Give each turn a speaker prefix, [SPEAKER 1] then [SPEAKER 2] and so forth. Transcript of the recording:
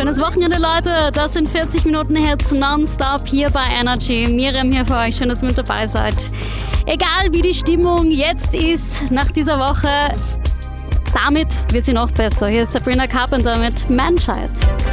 [SPEAKER 1] Schönes Wochenende, Leute. Das sind 40 Minuten Hits nonstop hier bei Energy. Miriam hier für euch. Schön, dass ihr mit dabei seid. Egal wie die Stimmung jetzt ist nach dieser Woche, damit wird sie noch besser. Hier ist Sabrina Carpenter mit Man Child.